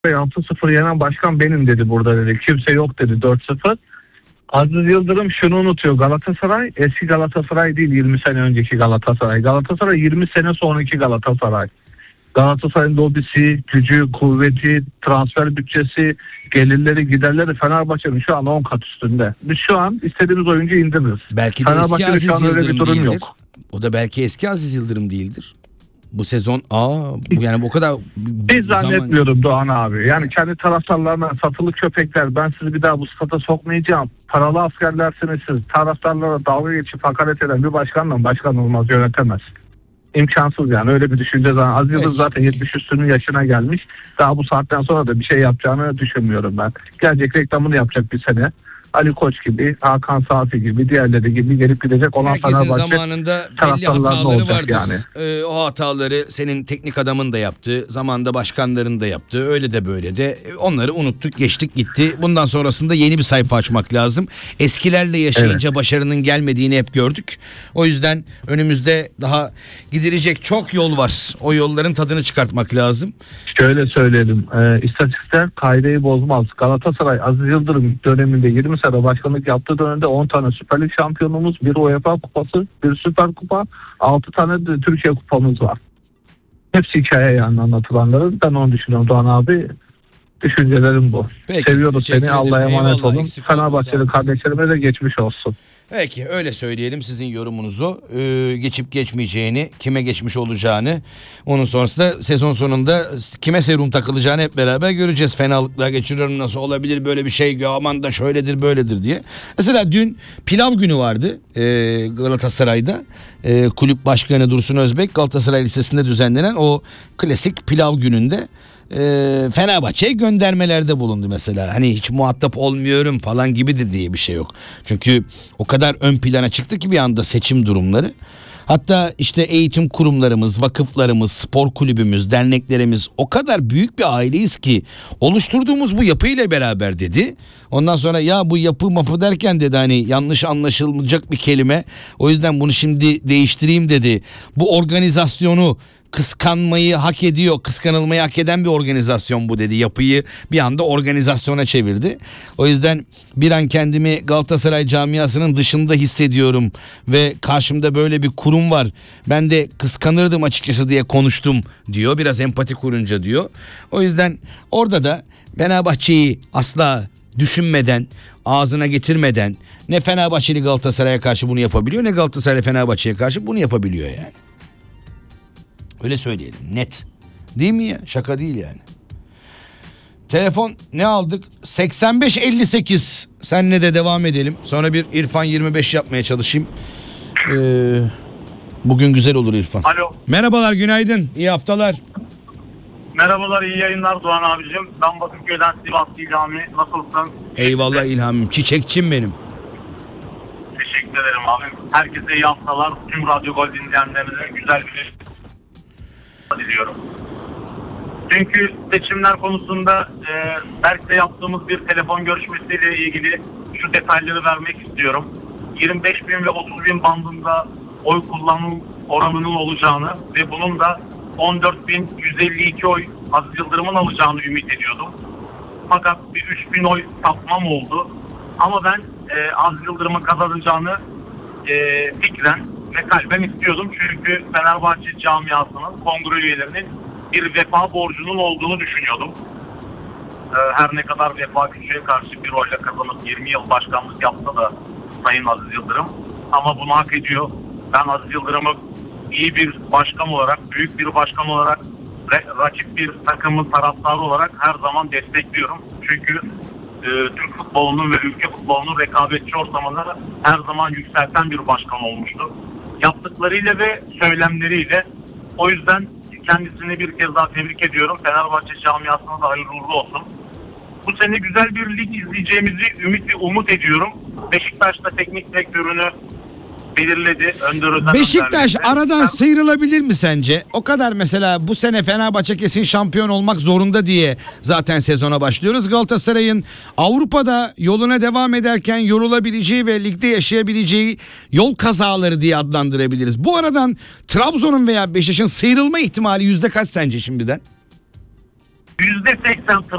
6-0 yenen başkan benim dedi burada dedi. Kimse yok dedi 4-0. Aziz Yıldırım şunu unutuyor. Galatasaray eski Galatasaray değil, 20 sene önceki Galatasaray. Galatasaray 20 sene sonraki Galatasaray. Galatasaray'ın lobisi, gücü, kuvveti, transfer bütçesi, gelirleri, giderleri Fenerbahçe'nin şu an 10 kat üstünde. Biz şu an istediğimiz oyuncu indiririz. Belki de eski Fenerbahçe'de Aziz şu an öyle bir Yıldırım durum değildir. yok. O da belki eski Aziz Yıldırım değildir. Bu sezon yani bu kadar Hiç zannetmiyorum Doğan abi. Yani kendi taraftarlarına satılık köpekler, ben sizi bir daha bu stada sokmayacağım, paralı askerlersiniz siz, taraftarlara dalga geçip hakaret eden bir başkanla başkan olmaz, yönetemez. İmkansız yani, öyle bir düşünce zaten. Aziz Yıldırım zaten 70 üstünün yaşına gelmiş. Daha bu saatten sonra da bir şey yapacağını düşünmüyorum ben. Gelecek reklamını yapacak bir sene. Ali Koç gibi, Hakan Safi gibi, diğerleri gibi gelip gidecek olan herkesin Fenerbahçe zamanında belli taraftarlarında hataları olacak vardır. yani. O hataları senin teknik adamın da yaptı. Zamanında başkanların da yaptı. Öyle de böyle de. Onları unuttuk, geçtik gitti. Bundan sonrasında yeni bir sayfa açmak lazım. Eskilerle yaşayınca başarının gelmediğini hep gördük. O yüzden önümüzde daha gidilecek çok yol var. O yolların tadını çıkartmak lazım. Şöyle söyleyelim. İstatistikler kaideyi bozmaz. Galatasaray Aziz Yıldırım döneminde 20 sene başkanlık yaptığı dönemde 10 tane Süper Lig şampiyonumuz, bir UEFA kupası, bir Süper Kupa, 6 tane de Türkiye kupamız var. Hepsi hikaye yani anlatılanların. Ben onu düşünüyorum Doğan abi. Düşüncelerim bu. Peki, Seviyorum teşekkür seni. Allah'a ederim. emanet Eyvallah, olun. eksik olma, Fenerbahçeli sağ kardeşlerime de geçmiş olsun. Peki öyle söyleyelim sizin yorumunuzu. Geçip geçmeyeceğini, kime geçmiş olacağını, onun sonrasında sezon sonunda kime serum takılacağını hep beraber göreceğiz. Fenalıklar geçiriyorum, nasıl olabilir böyle bir şey, aman da şöyledir böyledir diye. Mesela dün pilav günü vardı Galatasaray'da. Kulüp başkanı Dursun Özbek Galatasaray Lisesi'nde düzenlenen o klasik pilav gününde Fenerbahçe'ye göndermelerde bulundu mesela. Hani hiç muhatap olmuyorum falan gibi de diye bir şey yok. Çünkü o kadar ön plana çıktı ki bir anda seçim durumları. Hatta işte eğitim kurumlarımız, vakıflarımız, spor kulübümüz, derneklerimiz o kadar büyük bir aileyiz ki oluşturduğumuz bu yapıyla beraber dedi. Ondan sonra ya bu yapı derken dedi, hani yanlış anlaşılacak bir kelime. O yüzden bunu şimdi değiştireyim dedi. Bu organizasyonu kıskanmayı hak ediyor, kıskanılmayı hak eden bir organizasyon bu dedi. Yapıyı bir anda organizasyona çevirdi. O yüzden bir an kendimi Galatasaray camiasının dışında hissediyorum ve karşımda böyle bir kurum var. Ben de kıskanırdım açıkçası diye konuştum diyor. Biraz empati kurunca diyor. O yüzden orada da Fenerbahçe'yi asla düşünmeden, ağzına getirmeden ne Fenerbahçeli Galatasaray'a karşı bunu yapabiliyor, ne Galatasaray Fenerbahçe'ye karşı bunu yapabiliyor yani. Öyle söyleyelim, net. Değil mi ya? Şaka değil yani. Telefon ne aldık? 85-58. Seninle de devam edelim. Sonra bir İrfan 25 yapmaya çalışayım. Bugün güzel olur İrfan. Alo. Merhabalar, günaydın. İyi haftalar. Merhabalar, iyi yayınlar Doğan abicim. Ben Bakırköy'den Sivas İlhami. Nasılsın? Eyvallah İlhamim. Çiçekçim benim. Teşekkür ederim abim. Herkese iyi haftalar. Tüm Radyo Gol dinleyenlerine güzel bir diliyorum. Dünkü seçimler konusunda Berk'le yaptığımız bir telefon görüşmesiyle ilgili şu detayları vermek istiyorum. 25 bin ve 30 bin bandında oy kullanım oranının olacağını ve bunun da 14.152 oy Aziz Yıldırım'ın alacağını ümit ediyordum. Fakat bir 3.000 oy sapmam oldu. Ama ben Aziz Yıldırım'ın kazanacağını fikren ve kalben istiyordum. Çünkü Fenerbahçe camiasının, kongre üyelerinin bir vefa borcunun olduğunu düşünüyordum. Her ne kadar Vefa Küçük'e karşı bir oyla kazanıp 20 yıl başkanlık yapsa da Sayın Aziz Yıldırım. Ama bunu hak ediyor. Ben Aziz Yıldırım'ı iyi bir başkan olarak, büyük bir başkan olarak, rakip bir takımın taraftarı olarak her zaman destekliyorum. Çünkü Türk futbolunun ve ülke futbolunun rekabetçi ortamını her zaman yükselten bir başkan olmuştu. Yaptıklarıyla ve söylemleriyle. O yüzden kendisini bir kez daha tebrik ediyorum. Fenerbahçe camiasına da hayırlı uğurlu olsun. Bu sene güzel bir lig izleyeceğimizi ümit ve umut ediyorum. Beşiktaş da teknik direktörünü belirledi. Önder Özen Beşiktaş aradan sıyrılabilir mi sence? O kadar mesela bu sene Fenerbahçe kesin şampiyon olmak zorunda diye zaten sezona başlıyoruz. Galatasaray'ın Avrupa'da yoluna devam ederken yorulabileceği ve ligde yaşayabileceği yol kazaları diye adlandırabiliriz. Bu aradan Trabzon'un veya Beşiktaş'ın sıyrılma ihtimali yüzde kaç sence şimdiden? %80